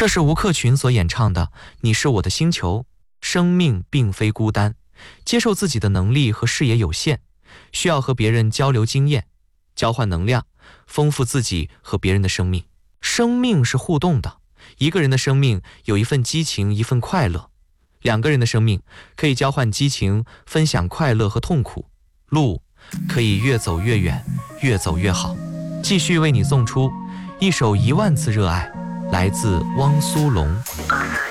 这是吴克群所演唱的《你是我的星球》。生命并非孤单，接受自己的能力和视野有限，需要和别人交流经验，交换能量，丰富自己和别人的生命。生命是互动的，一个人的生命有一份激情，一份快乐；两个人的生命可以交换激情，分享快乐和痛苦。路可以越走越远，越走越好。继续为你送出一首10000次热爱，来自汪苏泷。